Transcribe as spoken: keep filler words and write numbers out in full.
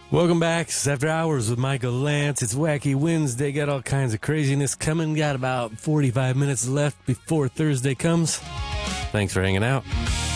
Welcome back. It's After Hours with Michael Lance. It's Wacky Wednesday. Got all kinds of craziness coming. Got about forty-five minutes left before Thursday comes. Thanks for hanging out.